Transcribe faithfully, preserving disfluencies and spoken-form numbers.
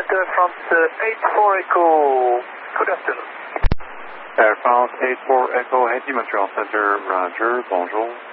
Center, France uh, eight four Echo. Good afternoon. Air France eight four Echo, Haiti Montreal Center, Roger, bonjour.